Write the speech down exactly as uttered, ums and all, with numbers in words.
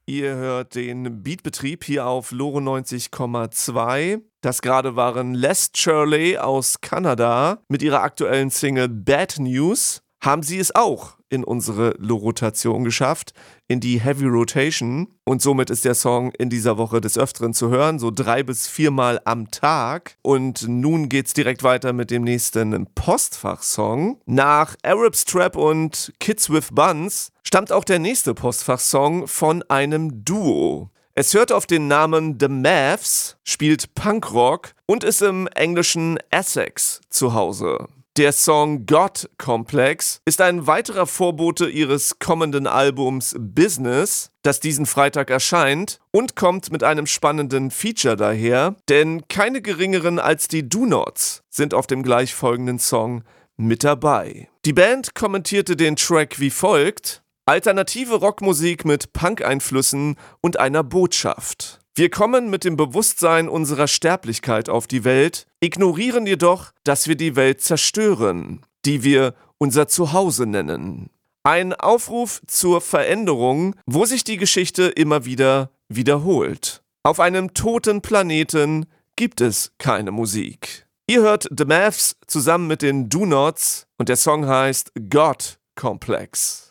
Ihr hört den Beatbetrieb hier auf Loro neunzig Komma zwei. Das gerade waren Les Shirley aus Kanada mit ihrer aktuellen Single Bad News. Haben sie es auch in unsere Lo-Rotation geschafft, in die Heavy Rotation. Und somit ist der Song in dieser Woche des Öfteren zu hören, so drei bis viermal am Tag. Und nun geht's direkt weiter mit dem nächsten Postfach-Song. Nach Arab Strap und Kids with Buns stammt auch der nächste Postfach-Song von einem Duo. Es hört auf den Namen The Mavs, spielt Punkrock und ist im englischen Essex zu Hause. Der Song God Complex ist ein weiterer Vorbote ihres kommenden Albums Business, das diesen Freitag erscheint und kommt mit einem spannenden Feature daher, denn keine geringeren als die Do-Nots sind auf dem gleichfolgenden Song mit dabei. Die Band kommentierte den Track wie folgt: Alternative Rockmusik mit Punk-Einflüssen und einer Botschaft. Wir kommen mit dem Bewusstsein unserer Sterblichkeit auf die Welt, ignorieren jedoch, dass wir die Welt zerstören, die wir unser Zuhause nennen. Ein Aufruf zur Veränderung, wo sich die Geschichte immer wieder wiederholt. Auf einem toten Planeten gibt es keine Musik. Ihr hört The Mavs zusammen mit den Do-Nots und der Song heißt God Complex.